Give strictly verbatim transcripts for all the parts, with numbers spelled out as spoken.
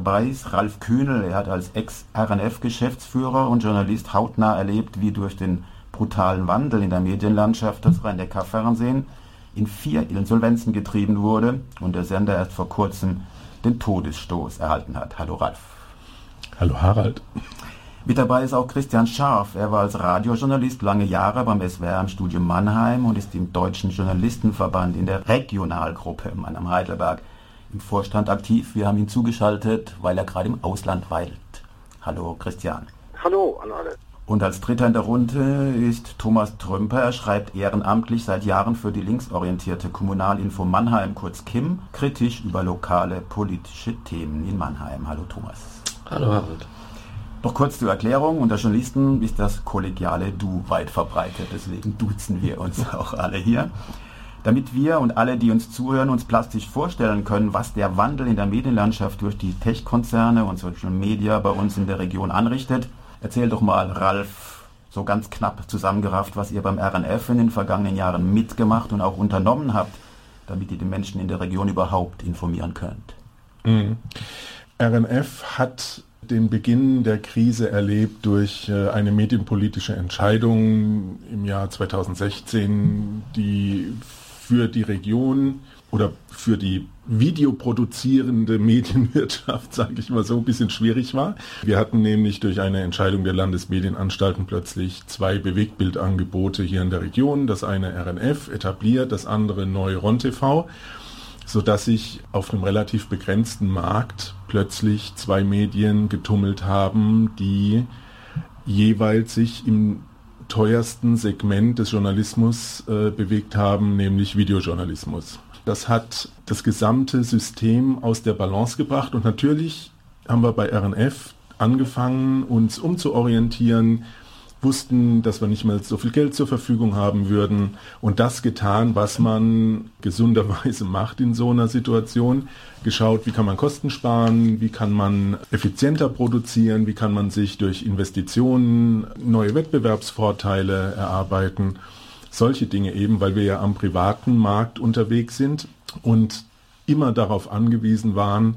dabei ist Ralf Kühnel. Er hat als Ex-R N F-Geschäftsführer und Journalist hautnah erlebt, wie durch den brutalen Wandel in der Medienlandschaft das Rhein-Neckar-Fernsehen in vier Insolvenzen getrieben wurde und der Sender erst vor kurzem den Todesstoß erhalten hat. Hallo Ralf. Hallo Harald. Mit dabei ist auch Christian Scharf. Er war als Radiojournalist lange Jahre beim S W R im Studio Mannheim und ist im Deutschen Journalistenverband in der Regionalgruppe Mannheim-Heidelberg im Vorstand aktiv. Wir haben ihn zugeschaltet, weil er gerade im Ausland weilt. Hallo Christian. Hallo an alle. Und als Dritter in der Runde ist Thomas Trümper. Er schreibt ehrenamtlich seit Jahren für die linksorientierte Kommunalinfo Mannheim, kurz K I M, kritisch über lokale politische Themen in Mannheim. Hallo Thomas. Hallo Harald. Noch kurz zur Erklärung, unter Journalisten ist das kollegiale Du weit verbreitet, deswegen duzen wir uns auch alle hier. Damit wir und alle, die uns zuhören, uns plastisch vorstellen können, was der Wandel in der Medienlandschaft durch die Tech-Konzerne und Social Media bei uns in der Region anrichtet, erzähl doch mal, Ralf, so ganz knapp zusammengerafft, was ihr beim R N F in den vergangenen Jahren mitgemacht und auch unternommen habt, damit ihr die Menschen in der Region überhaupt informieren könnt. Mhm. R N F hat den Beginn der Krise erlebt durch eine medienpolitische Entscheidung im Jahr zweitausendsechzehn, die für die Region oder für die videoproduzierende Medienwirtschaft, sage ich mal so, ein bisschen schwierig war. Wir hatten nämlich durch eine Entscheidung der Landesmedienanstalten plötzlich zwei Bewegtbildangebote hier in der Region. Das eine R N F etabliert, das andere neu Ron T V, sodass sich auf einem relativ begrenzten Markt plötzlich zwei Medien getummelt haben, die jeweils sich im teuersten Segment des Journalismus äh, bewegt haben, nämlich Videojournalismus. Das hat das gesamte System aus der Balance gebracht und natürlich haben wir bei R N F angefangen, uns umzuorientieren, wussten, dass wir nicht mehr so viel Geld zur Verfügung haben würden und das getan, was man gesunderweise macht in so einer Situation. Geschaut, wie kann man Kosten sparen, wie kann man effizienter produzieren, wie kann man sich durch Investitionen neue Wettbewerbsvorteile erarbeiten. Solche Dinge eben, weil wir ja am privaten Markt unterwegs sind und immer darauf angewiesen waren,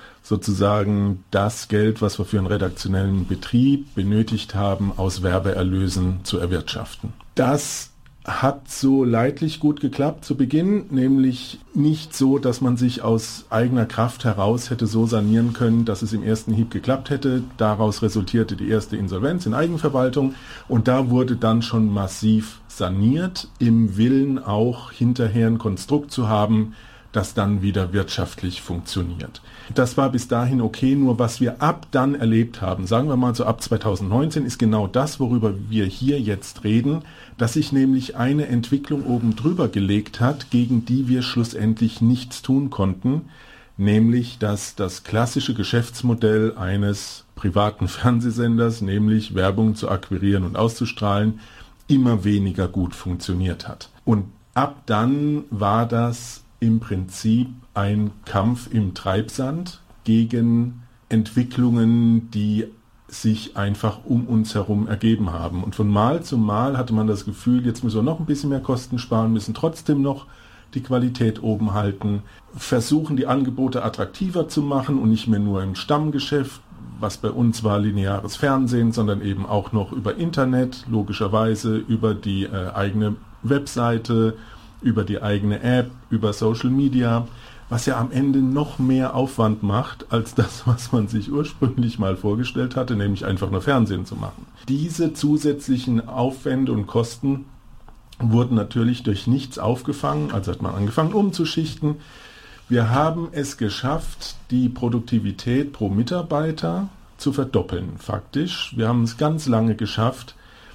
sozusagen das Geld, was wir für einen redaktionellen Betrieb benötigt haben, aus Werbeerlösen zu erwirtschaften. Das hat so leidlich gut geklappt zu Beginn, nämlich nicht so, dass man sich aus eigener Kraft heraus hätte so sanieren können, dass es im ersten Hieb geklappt hätte. Daraus resultierte die erste Insolvenz in Eigenverwaltung und da wurde dann schon massiv saniert, im Willen auch hinterher ein Konstrukt zu haben, das dann wieder wirtschaftlich funktioniert. Das war bis dahin okay, nur was wir ab dann erlebt haben, sagen wir mal so ab zweitausendneunzehn, ist genau das, worüber wir hier jetzt reden, dass sich nämlich eine Entwicklung oben drüber gelegt hat, gegen die wir schlussendlich nichts tun konnten, nämlich dass das klassische Geschäftsmodell eines privaten Fernsehsenders, nämlich Werbung zu akquirieren und auszustrahlen, immer weniger gut funktioniert hat. Und ab dann war das im Prinzip ein Kampf im Treibsand gegen Entwicklungen, die sich einfach um uns herum ergeben haben. Und von Mal zu Mal hatte man das Gefühl, jetzt müssen wir noch ein bisschen mehr Kosten sparen, müssen trotzdem noch die Qualität oben halten, versuchen die Angebote attraktiver zu machen und nicht mehr nur im Stammgeschäft, was bei uns war lineares Fernsehen, sondern eben auch noch über Internet, logischerweise über die äh, eigene Webseite, über die eigene App, über Social Media, was ja am Ende noch mehr Aufwand macht, als das, was man sich ursprünglich mal vorgestellt hatte, nämlich einfach nur Fernsehen zu machen. Diese zusätzlichen Aufwände und Kosten wurden natürlich durch nichts aufgefangen, also hat man angefangen umzuschichten. Wir haben es geschafft, die Produktivität pro Mitarbeiter zu verdoppeln, faktisch. Wir haben es ganz lange geschafft,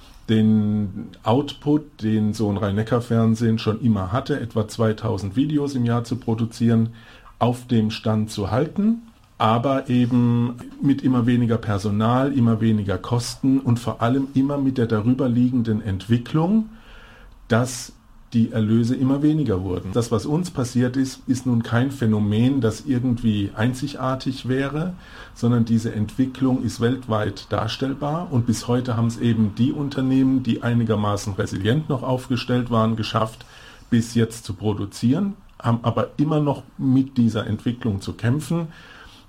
den Output, den so ein Rhein-Neckar-Fernsehen schon immer hatte, etwa zweitausend Videos im Jahr zu produzieren, auf dem Stand zu halten, aber eben mit immer weniger Personal, immer weniger Kosten und vor allem immer mit der darüberliegenden Entwicklung, dass die Erlöse immer weniger wurden. Das, was uns passiert ist, ist nun kein Phänomen, das irgendwie einzigartig wäre, sondern diese Entwicklung ist weltweit darstellbar und bis heute haben es eben die Unternehmen, die einigermaßen resilient noch aufgestellt waren, geschafft, bis jetzt zu produzieren, haben aber immer noch mit dieser Entwicklung zu kämpfen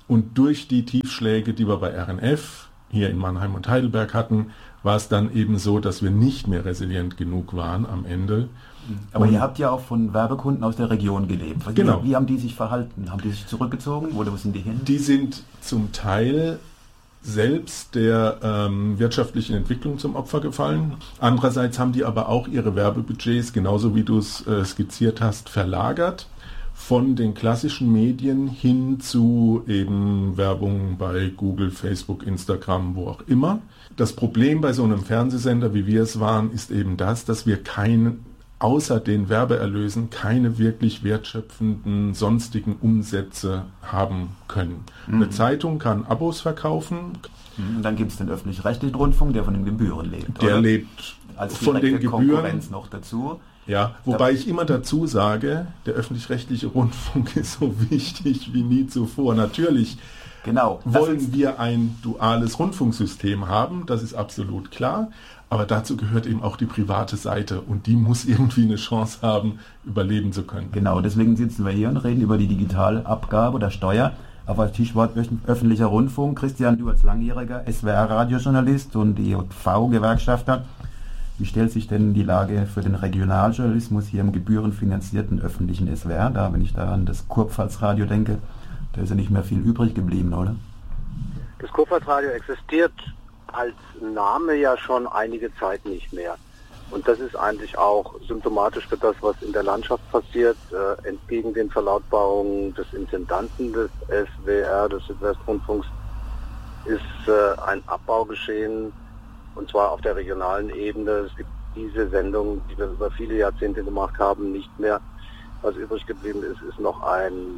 Und durch die Tiefschläge, die wir bei R N F hier in Mannheim und Heidelberg hatten, war es dann eben so, dass wir nicht mehr resilient genug waren am Ende. Aber und ihr habt ja auch von Werbekunden aus der Region gelebt. Wie, genau. Wie haben die sich verhalten? Haben die sich zurückgezogen oder wo sind die hin? Die sind zum Teil selbst der ähm, wirtschaftlichen Entwicklung zum Opfer gefallen. Andererseits haben die aber auch ihre Werbebudgets, genauso wie du es äh, skizziert hast, verlagert von den klassischen Medien hin zu eben Werbung bei Google, Facebook, Instagram, wo auch immer. Das Problem bei so einem Fernsehsender, wie wir es waren, ist eben das, dass wir keine, außer den Werbeerlösen, keine wirklich wertschöpfenden sonstigen Umsätze haben können. Mhm. Eine Zeitung kann Abos verkaufen. Und dann gibt es den öffentlich-rechtlichen Rundfunk, der von den Gebühren lebt. Der oder? lebt als von den Gebühren. Konkurrenz noch dazu. Ja, wobei ich immer dazu sage, der öffentlich-rechtliche Rundfunk ist so wichtig wie nie zuvor. Natürlich genau, wollen wir ein duales Rundfunksystem haben, das ist absolut klar, aber dazu gehört eben auch die private Seite und die muss irgendwie eine Chance haben, überleben zu können. Genau, deswegen sitzen wir hier und reden über die Digitalabgabe oder Steuer. Auf das Stichwort öffentlicher Rundfunk. Christian, du als langjähriger S W R-Radiojournalist und E J V-Gewerkschafter, wie stellt sich denn die Lage für den Regionaljournalismus hier im gebührenfinanzierten öffentlichen S W R dar? Wenn ich da an das Kurpfalzradio denke, da ist ja nicht mehr viel übrig geblieben, oder? Das Kurpfalzradio existiert als Name ja schon einige Zeit nicht mehr. Und das ist eigentlich auch symptomatisch für das, was in der Landschaft passiert. Äh, entgegen den Verlautbarungen des Intendanten des S W R, des Südwestrundfunks, ist äh, ein Abbau geschehen. Und zwar auf der regionalen Ebene. Es gibt diese Sendung, die wir über viele Jahrzehnte gemacht haben, nicht mehr. Was übrig geblieben ist, ist noch ein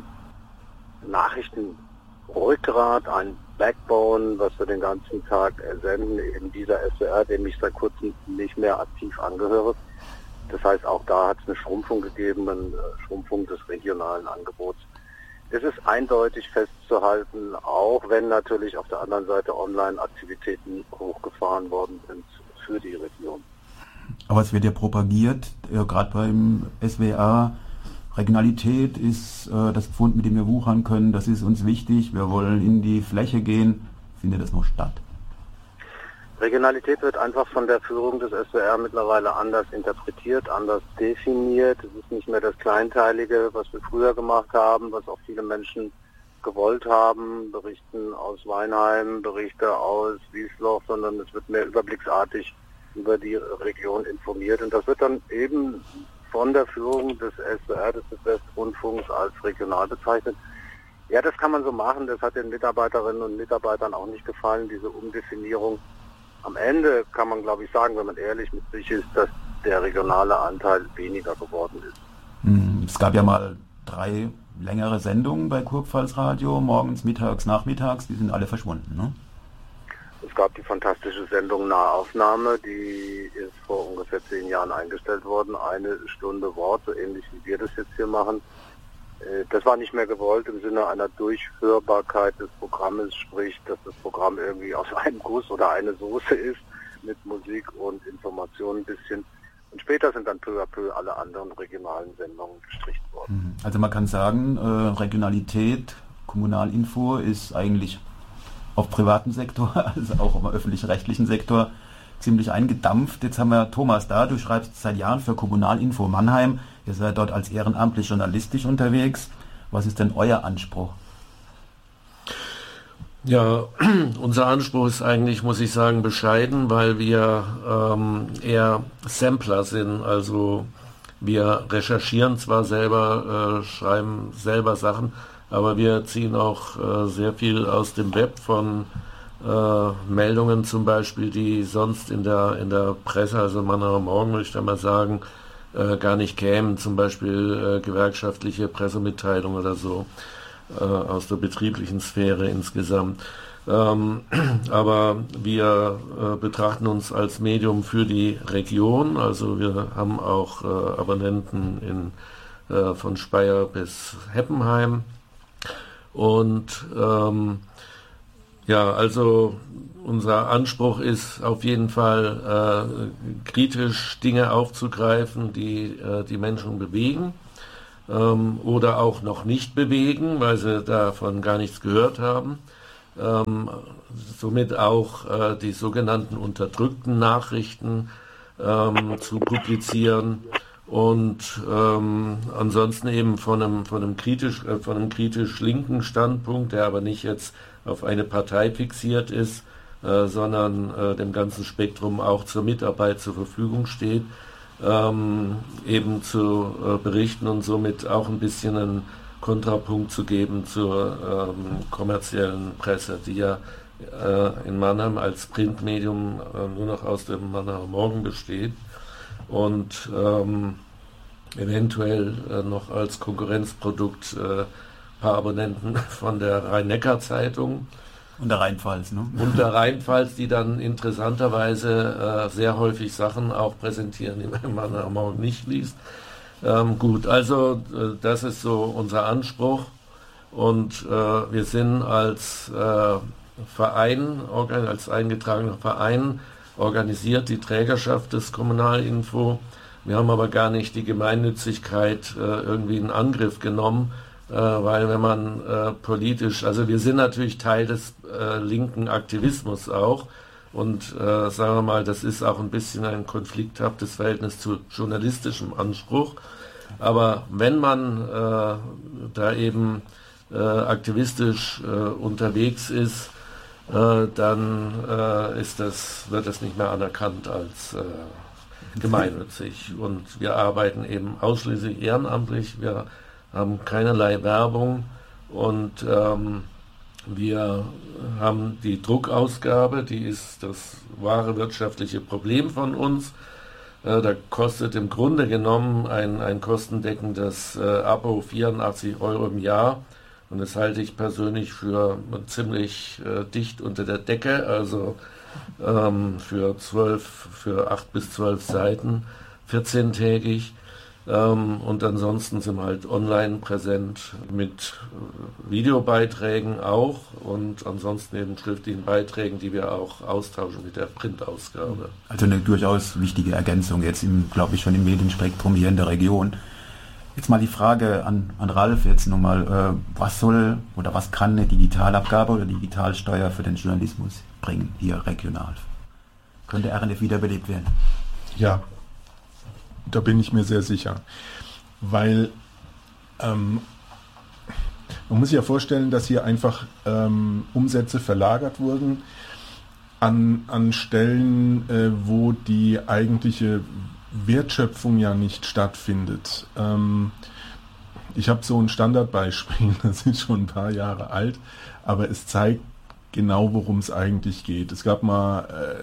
Nachrichtenrückgrat, ein Backbone, was wir den ganzen Tag senden, eben dieser S W R, dem ich seit kurzem nicht mehr aktiv angehöre. Das heißt, auch da hat es eine Schrumpfung gegeben, eine Schrumpfung des regionalen Angebots. Es ist eindeutig festzuhalten, auch wenn natürlich auf der anderen Seite Online-Aktivitäten hochgefahren worden sind für die Region. Aber es wird ja propagiert, ja, gerade beim S W R, Regionalität ist äh, das Pfund, mit dem wir wuchern können, das ist uns wichtig, wir wollen in die Fläche gehen. Findet das noch statt? Regionalität wird einfach von der Führung des S W R mittlerweile anders interpretiert, anders definiert. Es ist nicht mehr das Kleinteilige, was wir früher gemacht haben, was auch viele Menschen gewollt haben, Berichten aus Weinheim, Berichte aus Wiesloch, sondern es wird mehr überblicksartig über die Region informiert. Und das wird dann eben von der Führung des S W R, des Südwestrundfunks, als regional bezeichnet. Ja, das kann man so machen. Das hat den Mitarbeiterinnen und Mitarbeitern auch nicht gefallen, diese Umdefinierung. Am Ende kann man, glaube ich, sagen, wenn man ehrlich mit sich ist, dass der regionale Anteil weniger geworden ist. Es gab ja mal drei längere Sendungen bei Kurpfalzradio, morgens, mittags, nachmittags, die sind alle verschwunden, ne? Es gab die fantastische Sendung Nahaufnahme, die ist vor ungefähr zehn Jahren eingestellt worden. Eine Stunde Wort, so ähnlich wie wir das jetzt hier machen. Das war nicht mehr gewollt im Sinne einer Durchhörbarkeit des Programmes, sprich, dass das Programm irgendwie aus einem Guss oder eine Soße ist, mit Musik und Informationen ein bisschen. Und später sind dann peu à peu alle anderen regionalen Sendungen gestrichen worden. Also man kann sagen, äh, Regionalität, Kommunalinfo ist eigentlich auf privaten Sektor, also auch im öffentlich-rechtlichen Sektor, ziemlich eingedampft. Jetzt haben wir Thomas da, du schreibst seit Jahren für Kommunalinfo Mannheim. Ihr seid dort als ehrenamtlich journalistisch unterwegs. Was ist denn euer Anspruch? Ja, unser Anspruch ist eigentlich, muss ich sagen, bescheiden, weil wir ähm, eher Sampler sind. Also wir recherchieren zwar selber, äh, schreiben selber Sachen, aber wir ziehen auch äh, sehr viel aus dem Web von äh, Meldungen zum Beispiel, die sonst in der in der Presse, also Mannheimer Morgen, würde ich da mal sagen, äh, gar nicht kämen. Zum Beispiel äh, gewerkschaftliche Pressemitteilungen oder so äh, aus der betrieblichen Sphäre insgesamt. Ähm, aber wir äh, betrachten uns als Medium für die Region. Also wir haben auch äh, Abonnenten in, äh, von Speyer bis Heppenheim. Und ähm, ja, also unser Anspruch ist auf jeden Fall äh, kritisch Dinge aufzugreifen, die äh, die Menschen bewegen. ähm, oder auch noch nicht bewegen, weil sie davon gar nichts gehört haben. Ähm, somit auch äh, die sogenannten unterdrückten Nachrichten ähm, zu publizieren und ähm, ansonsten eben von einem, von einem kritisch, äh, von einem kritisch linken Standpunkt, der aber nicht jetzt auf eine Partei fixiert ist, äh, sondern äh, dem ganzen Spektrum auch zur Mitarbeit zur Verfügung steht, ähm, eben zu äh, berichten und somit auch ein bisschen einen Kontrapunkt zu geben zur ähm, kommerziellen Presse, die ja äh, in Mannheim als Printmedium äh, nur noch aus dem Mannheimer Morgen besteht und ähm, eventuell äh, noch als Konkurrenzprodukt äh, ein paar Abonnenten von der Rhein-Neckar-Zeitung. Und der Rheinpfalz, ne? Und der Rheinpfalz, die dann interessanterweise äh, sehr häufig Sachen auch präsentieren, die man Mannheimer Morgen nicht liest. Ähm, gut, also äh, das ist so unser Anspruch und äh, wir sind als äh, Verein, als eingetragener Verein organisiert die Trägerschaft des Kommunalinfo. Wir haben aber gar nicht die Gemeinnützigkeit äh, irgendwie in Angriff genommen, äh, weil wenn man äh, politisch, also wir sind natürlich Teil des äh, linken Aktivismus auch und äh, sagen wir mal, das ist auch ein bisschen ein konflikthaftes Verhältnis zu journalistischem Anspruch. Aber wenn man äh, da eben äh, aktivistisch äh, unterwegs ist, äh, dann äh, ist das, wird das nicht mehr anerkannt als äh, gemeinnützig. Und wir arbeiten eben ausschließlich ehrenamtlich, wir haben keinerlei Werbung und ähm, wir haben die Druckausgabe, die ist das wahre wirtschaftliche Problem von uns. Äh, da kostet im Grunde genommen ein, ein kostendeckendes äh, Abo vierundachtzig Euro im Jahr. Und das halte ich persönlich für ziemlich äh, dicht unter der Decke, also ähm, für zwölf, für acht bis zwölf Seiten, vierzehntägig. Ähm, und ansonsten sind wir halt online präsent mit äh, Videobeiträgen auch und ansonsten eben schriftlichen Beiträgen, die wir auch austauschen mit der Printausgabe. Also eine durchaus wichtige Ergänzung jetzt, im, glaube ich, schon im Medienspektrum hier in der Region. Jetzt mal die Frage an, an Ralf jetzt nochmal, äh, was soll oder was kann eine Digitalabgabe oder Digitalsteuer für den Journalismus bringen, hier regional? Könnte R N F wiederbelebt werden? Ja, da bin ich mir sehr sicher, weil ähm, man muss sich ja vorstellen, dass hier einfach ähm, Umsätze verlagert wurden an, an Stellen, äh, wo die eigentliche Wertschöpfung ja nicht stattfindet. Ähm, ich habe so ein Standardbeispiel, das ist schon ein paar Jahre alt, aber es zeigt genau, worum es eigentlich geht. Es gab mal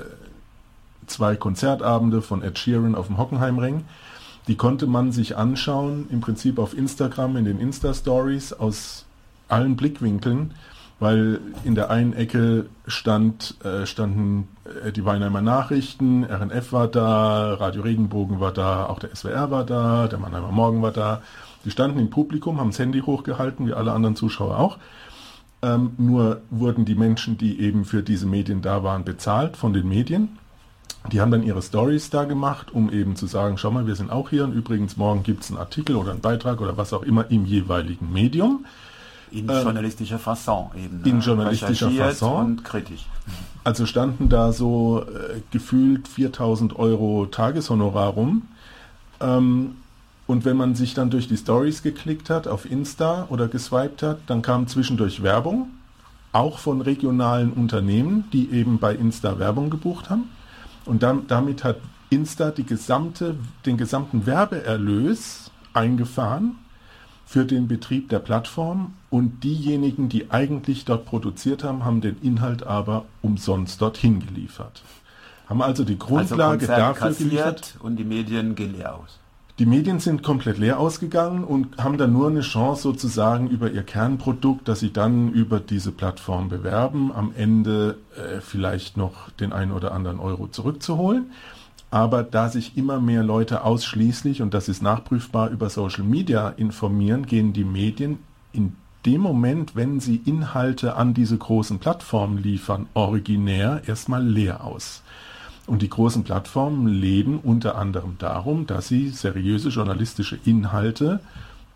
äh, zwei Konzertabende von Ed Sheeran auf dem Hockenheimring. Die konnte man sich anschauen, im Prinzip auf Instagram, in den Insta-Stories aus allen Blickwinkeln, weil in der einen Ecke stand, äh, standen äh, die Weinheimer Nachrichten, R N F war da, Radio Regenbogen war da, auch der S W R war da, der Mannheimer Morgen war da. Die standen im Publikum, haben das Handy hochgehalten, wie alle anderen Zuschauer auch. Ähm, nur wurden die Menschen, die eben für diese Medien da waren, bezahlt von den Medien. Die haben dann ihre Stories da gemacht, um eben zu sagen, schau mal, wir sind auch hier und übrigens morgen gibt es einen Artikel oder einen Beitrag oder was auch immer im jeweiligen Medium. In äh, journalistischer Fasson eben. In ne? journalistischer Fasson. Und kritisch. Also standen da so äh, gefühlt viertausend Euro Tageshonorar rum. Ähm, und wenn man sich dann durch die Stories geklickt hat, auf Insta oder geswiped hat, dann kam zwischendurch Werbung, auch von regionalen Unternehmen, die eben bei Insta Werbung gebucht haben. Und dann, damit hat Insta die gesamte, den gesamten Werbeerlös eingefahren für den Betrieb der Plattform und diejenigen, die eigentlich dort produziert haben, haben den Inhalt aber umsonst dorthin geliefert. Haben also die Grundlage also dafür geliefert. Und die Medien gehen leer aus. Die Medien sind komplett leer ausgegangen und haben dann nur eine Chance sozusagen über ihr Kernprodukt, das sie dann über diese Plattform bewerben, am Ende äh, vielleicht noch den einen oder anderen Euro zurückzuholen. Aber da sich immer mehr Leute ausschließlich, und das ist nachprüfbar, über Social Media informieren, gehen die Medien in dem Moment, wenn sie Inhalte an diese großen Plattformen liefern, originär erstmal leer aus. Und die großen Plattformen leben unter anderem darum, dass sie seriöse journalistische Inhalte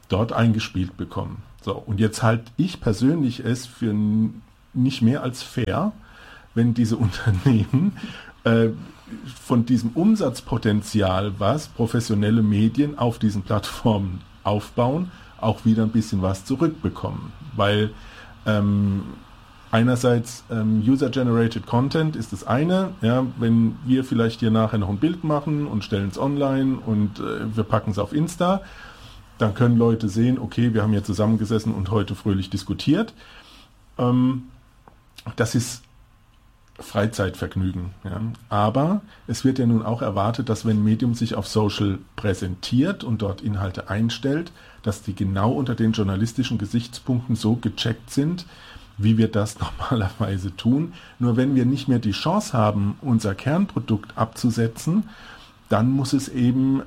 dort eingespielt bekommen. So, und jetzt halte ich persönlich es für n- nicht mehr als fair, wenn diese Unternehmen äh, von diesem Umsatzpotenzial, was professionelle Medien auf diesen Plattformen aufbauen, auch wieder ein bisschen was zurückbekommen. Weil ähm, einerseits ähm, User-Generated Content ist das eine, ja, wenn wir vielleicht hier nachher noch ein Bild machen und stellen es online und äh, wir packen es auf Insta, dann können Leute sehen, okay, wir haben hier zusammengesessen und heute fröhlich diskutiert. Ähm, das ist Freizeitvergnügen. Ja. Aber es wird ja nun auch erwartet, dass wenn ein Medium sich auf Social präsentiert und dort Inhalte einstellt, dass die genau unter den journalistischen Gesichtspunkten so gecheckt sind, wie wir das normalerweise tun. Nur wenn wir nicht mehr die Chance haben, unser Kernprodukt abzusetzen, dann muss es eben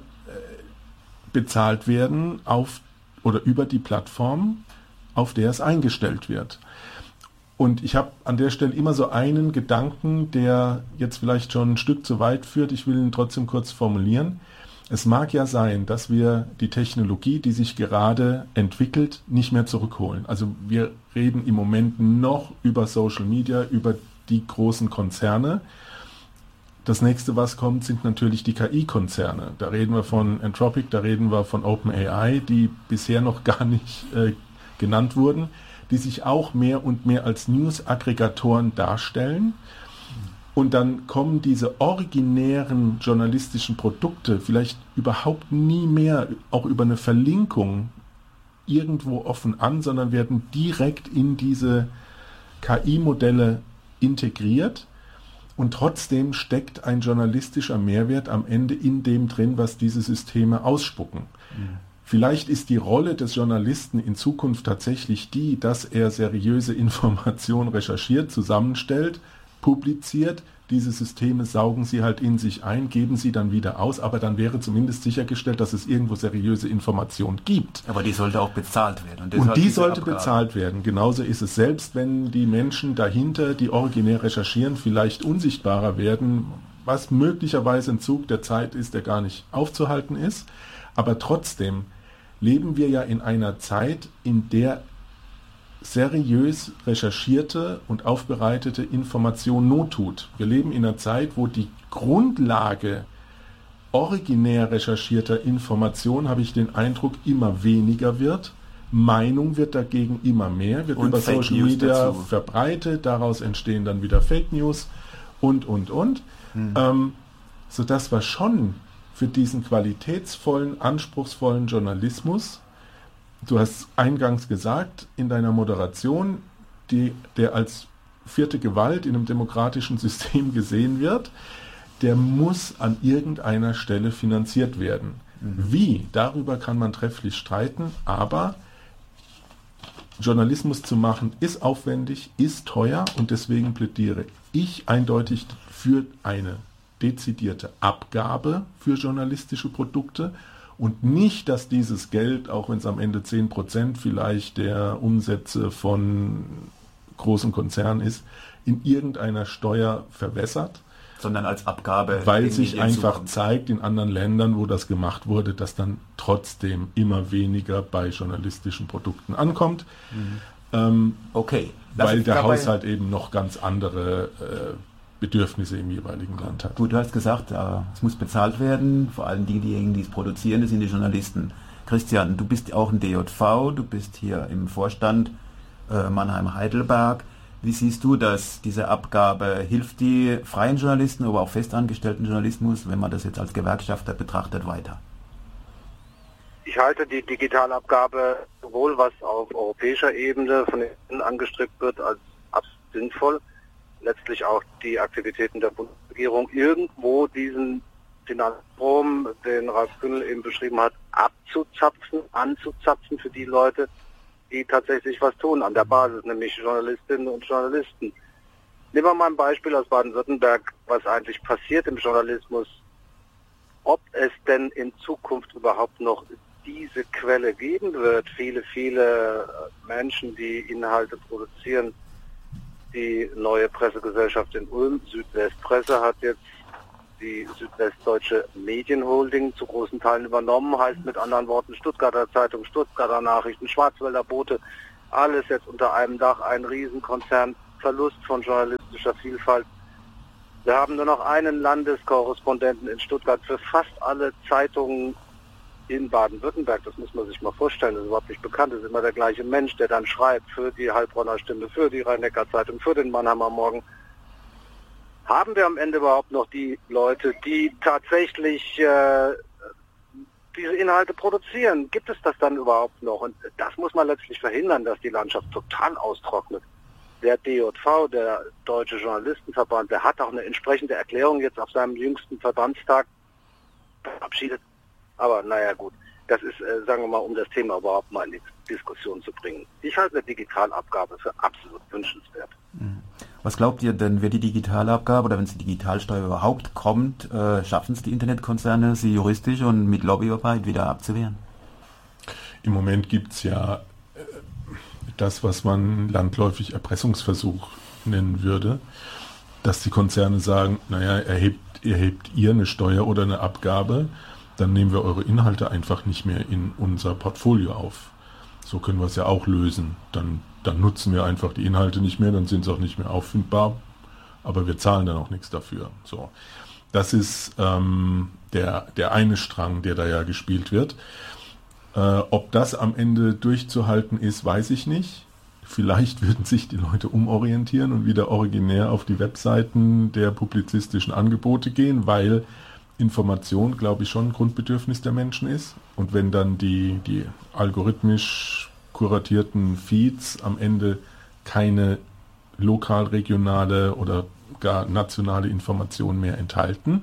bezahlt werden auf oder über die Plattform, auf der es eingestellt wird. Und ich habe an der Stelle immer so einen Gedanken, der jetzt vielleicht schon ein Stück zu weit führt. Ich will ihn trotzdem kurz formulieren. Es mag ja sein, dass wir die Technologie, die sich gerade entwickelt, nicht mehr zurückholen. Also wir reden im Moment noch über Social Media, über die großen Konzerne. Das nächste, was kommt, sind natürlich die K I-Konzerne. Da reden wir von Anthropic, da reden wir von OpenAI, die bisher noch gar nicht äh, genannt wurden, die sich auch mehr und mehr als News-Aggregatoren darstellen. Und dann kommen diese originären journalistischen Produkte vielleicht überhaupt nie mehr, auch über eine Verlinkung, irgendwo offen an, sondern werden direkt in diese K I-Modelle integriert. Und trotzdem steckt ein journalistischer Mehrwert am Ende in dem drin, was diese Systeme ausspucken. Mhm. Vielleicht ist die Rolle des Journalisten in Zukunft tatsächlich die, dass er seriöse Informationen recherchiert, zusammenstellt, publiziert. Diese Systeme saugen sie halt in sich ein, geben sie dann wieder aus, aber dann wäre zumindest sichergestellt, dass es irgendwo seriöse Informationen gibt. Aber die sollte auch bezahlt werden. Und, und die sollte Abgabe. bezahlt werden. Genauso ist es, selbst wenn die Menschen dahinter, die originär recherchieren, vielleicht unsichtbarer werden, was möglicherweise ein Zug der Zeit ist, der gar nicht aufzuhalten ist. Aber trotzdem leben wir ja in einer Zeit, in der seriös recherchierte und aufbereitete Information Not tut. Wir leben in einer Zeit, wo die Grundlage originär recherchierter Information, habe ich den Eindruck, immer weniger wird. Meinung wird dagegen immer mehr, wird und über Fake Social News Media dazu verbreitet, daraus entstehen dann wieder Fake News und, und, und. Hm. Ähm, sodass wir schon für diesen qualitätsvollen, anspruchsvollen Journalismus, du hast eingangs gesagt, in deiner Moderation, die, der als vierte Gewalt in einem demokratischen System gesehen wird, der muss an irgendeiner Stelle finanziert werden. Mhm. Wie? Darüber kann man trefflich streiten, aber Journalismus zu machen ist aufwendig, ist teuer und deswegen plädiere ich eindeutig für eine dezidierte Abgabe für journalistische Produkte. Und nicht, dass dieses Geld, auch wenn es am Ende zehn Prozent vielleicht der Umsätze von großen Konzernen ist, in irgendeiner Steuer verwässert. Sondern als Abgabe. Weil sich einfach zukommt. Zeigt in anderen Ländern, wo das gemacht wurde, dass dann trotzdem immer weniger bei journalistischen Produkten ankommt. Mhm. Ähm, okay. Weil der Haushalt eben noch ganz andere äh, Bedürfnisse im jeweiligen Land hat. Gut, du hast gesagt, es muss bezahlt werden, vor allem diejenigen, die es produzieren, das sind die Journalisten. Christian, du bist auch ein D J V, du bist hier im Vorstand äh, Mannheim-Heidelberg. Wie siehst du das, diese Abgabe? Hilft die freien Journalisten, aber auch festangestellten Journalismus, wenn man das jetzt als Gewerkschafter betrachtet, weiter? Ich halte die Digitalabgabe sowohl was auf europäischer Ebene von den angestrebt wird, als absolut sinnvoll. Letztlich auch die Aktivitäten der Bundesregierung, irgendwo diesen Finanzstrom, den Ralf Kühnel eben beschrieben hat, abzuzapfen, anzuzapfen für die Leute, die tatsächlich was tun an der Basis, nämlich Journalistinnen und Journalisten. Nehmen wir mal ein Beispiel aus Baden-Württemberg, was eigentlich passiert im Journalismus. Ob es denn in Zukunft überhaupt noch diese Quelle geben wird, viele, viele Menschen, die Inhalte produzieren. Die neue Pressegesellschaft in Ulm, Südwestpresse, hat jetzt die Südwestdeutsche Medienholding zu großen Teilen übernommen, heißt mit anderen Worten Stuttgarter Zeitung, Stuttgarter Nachrichten, Schwarzwälder Bote, alles jetzt unter einem Dach, ein Riesenkonzern, Verlust von journalistischer Vielfalt. Wir haben nur noch einen Landeskorrespondenten in Stuttgart für fast alle Zeitungen in Baden-Württemberg. Das muss man sich mal vorstellen, das ist überhaupt nicht bekannt. Das ist immer der gleiche Mensch, der dann schreibt für die Heilbronner Stimme, für die Rhein-Neckar-Zeitung, für den Mannheimer Morgen. Haben wir am Ende überhaupt noch die Leute, die tatsächlich äh, diese Inhalte produzieren? Gibt es das dann überhaupt noch? Und das muss man letztlich verhindern, dass die Landschaft total austrocknet. Der D J V, der Deutsche Journalistenverband, der hat auch eine entsprechende Erklärung jetzt auf seinem jüngsten Verbandstag verabschiedet. Aber naja gut, das ist, äh, sagen wir mal, um das Thema überhaupt mal in die Diskussion zu bringen. Ich halte eine Digitalabgabe für absolut wünschenswert. Was glaubt ihr denn, wird die Digitalabgabe oder wenn es die Digitalsteuer überhaupt kommt, äh, schaffen es die Internetkonzerne, sie juristisch und mit Lobbyarbeit wieder abzuwehren? Im Moment gibt es ja äh, das, was man landläufig Erpressungsversuch nennen würde, dass die Konzerne sagen, naja, erhebt, erhebt ihr eine Steuer oder eine Abgabe, dann nehmen wir eure Inhalte einfach nicht mehr in unser Portfolio auf. So können wir es ja auch lösen. Dann, dann nutzen wir einfach die Inhalte nicht mehr, dann sind sie auch nicht mehr auffindbar, aber wir zahlen dann auch nichts dafür. So, das ist ähm, der, der eine Strang, der da ja gespielt wird. Äh, ob das am Ende durchzuhalten ist, weiß ich nicht. Vielleicht würden sich die Leute umorientieren und wieder originär auf die Webseiten der publizistischen Angebote gehen, weil Information, glaube ich, schon ein Grundbedürfnis der Menschen ist. Und wenn dann die, die algorithmisch kuratierten Feeds am Ende keine lokal, regionale oder gar nationale Informationen mehr enthalten,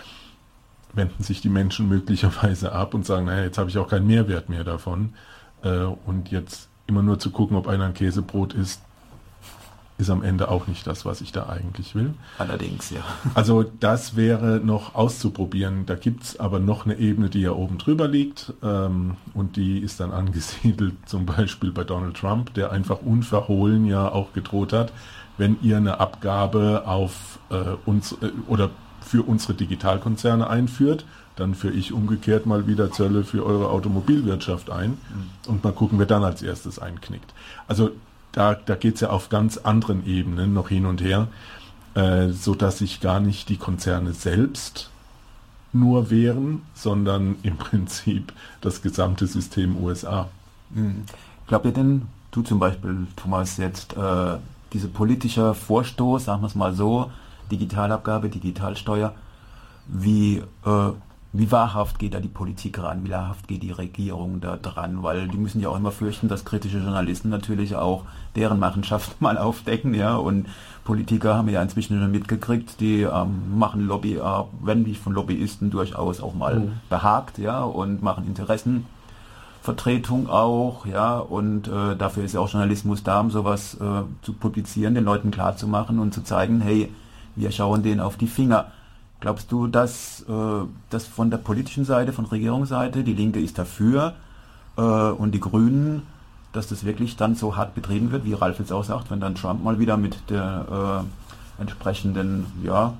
wenden sich die Menschen möglicherweise ab und sagen, naja, jetzt habe ich auch keinen Mehrwert mehr davon. Äh, und jetzt immer nur zu gucken, ob einer ein Käsebrot isst, ist am Ende auch nicht das, was ich da eigentlich will. Allerdings, ja. Also das wäre noch auszuprobieren. Da gibt es aber noch eine Ebene, die ja oben drüber liegt. Ähm, und die ist dann angesiedelt zum Beispiel bei Donald Trump, der einfach unverhohlen ja auch gedroht hat, wenn ihr eine Abgabe auf äh, uns äh, oder für unsere Digitalkonzerne einführt, dann führe ich umgekehrt mal wieder Zölle für eure Automobilwirtschaft ein. Mhm. Und mal gucken, wer dann als erstes einknickt. Also Da, da geht es ja auf ganz anderen Ebenen noch hin und her, äh, sodass sich gar nicht die Konzerne selbst nur wehren, sondern im Prinzip das gesamte System U S A. Mhm. Glaubt ihr denn, du zum Beispiel, Thomas, jetzt äh, dieser politische Vorstoß, sagen wir es mal so, Digitalabgabe, Digitalsteuer, wie, äh, wie wahrhaft geht da die Politik ran, wie wahrhaft geht die Regierung da dran, weil die müssen ja auch immer fürchten, dass kritische Journalisten natürlich auch deren Machenschaften mal aufdecken, ja, und Politiker haben ja inzwischen schon mitgekriegt, die ähm, machen Lobby, äh, wenn nicht von Lobbyisten durchaus auch mal mhm. behagt, ja, und machen Interessenvertretung auch, ja, und äh, dafür ist ja auch Journalismus da, um sowas äh, zu publizieren, den Leuten klarzumachen und zu zeigen, hey, wir schauen denen auf die Finger. Glaubst du, dass, äh, dass von der politischen Seite, von Regierungsseite, die Linke ist dafür äh, und die Grünen, dass das wirklich dann so hart betrieben wird, wie Ralf jetzt auch sagt, wenn dann Trump mal wieder mit der äh, entsprechenden, ja,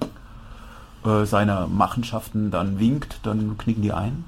äh, seiner Machenschaften dann winkt, dann knicken die ein?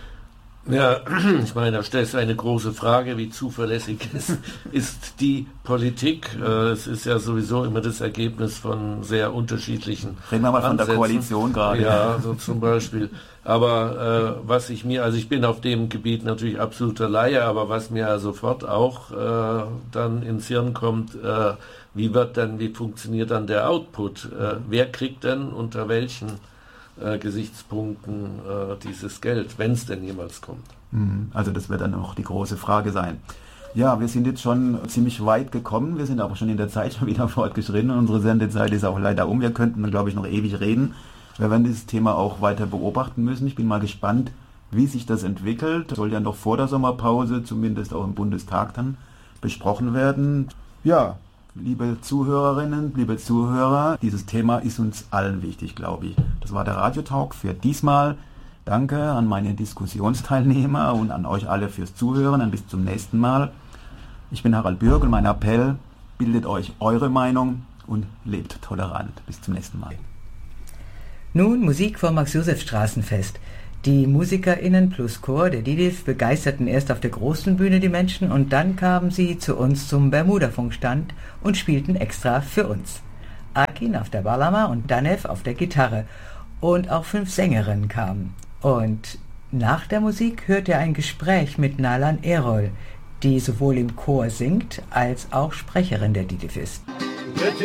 Ja, ich meine, da stellst du eine große Frage, wie zuverlässig ist, ist die Politik. Äh, es ist ja sowieso immer das Ergebnis von sehr unterschiedlichen Reden wir mal von Ansätzen. Der Koalition gerade. Ja, so zum Beispiel. Aber äh, was ich mir, also ich bin auf dem Gebiet natürlich absoluter Laie, aber was mir ja sofort auch äh, dann ins Hirn kommt, äh, wie wird denn, wie funktioniert dann der Output? Äh, wer kriegt denn unter welchen Äh, Gesichtspunkten äh, dieses Geld, wenn es denn jemals kommt. Also das wird dann auch die große Frage sein. Ja, wir sind jetzt schon ziemlich weit gekommen, wir sind aber schon in der Zeit schon wieder fortgeschritten und unsere Sendezeit ist auch leider um. Wir könnten, glaube ich, noch ewig reden. Wir werden dieses Thema auch weiter beobachten müssen. Ich bin mal gespannt, wie sich das entwickelt. Das soll ja noch vor der Sommerpause, zumindest auch im Bundestag dann besprochen werden. Ja, liebe Zuhörerinnen, liebe Zuhörer, dieses Thema ist uns allen wichtig, glaube ich. Das war der Radiotalk für diesmal. Danke an meine Diskussionsteilnehmer und an euch alle fürs Zuhören. Dann bis zum nächsten Mal. Ich bin Harald Bürg und mein Appell, bildet euch eure Meinung und lebt tolerant. Bis zum nächsten Mal. Nun Musik vom Max-Josef-Straßenfest. Die MusikerInnen plus Chor der D I D I F begeisterten erst auf der großen Bühne die Menschen und dann kamen sie zu uns zum Bermuda-Funkstand und spielten extra für uns. Akin auf der Balama und Danev auf der Gitarre. Und auch fünf Sängerinnen kamen. Und nach der Musik hört ihr ein Gespräch mit Nalan Erol, die sowohl im Chor singt als auch Sprecherin der D I D I F ist.